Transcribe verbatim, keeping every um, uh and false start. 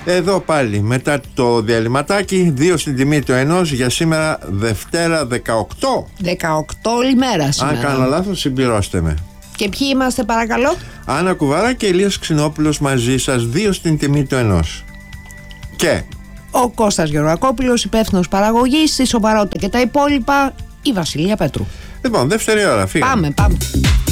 Εδώ πάλι μετά το διαλυματάκι, δύο στην τιμή του ενός για σήμερα Δευτέρα δεκαοκτώ. δεκαοκτώ ημέρα σήμερα. Αν κάνω λάθος, συμπληρώστε με. Και ποιοι είμαστε, παρακαλώ? Άννα Κουβάρα και Ηλίας Ξινόπουλος μαζί σας, δύο στην τιμή του ενός. Και ο Κώστας Γεωργακόπουλος, υπεύθυνος παραγωγής, η σοβαρότητα και τα υπόλοιπα, η Βασιλεία Πέτρου. Λοιπόν, δεύτερη ώρα, φύγαμε. Πάμε, πάμε.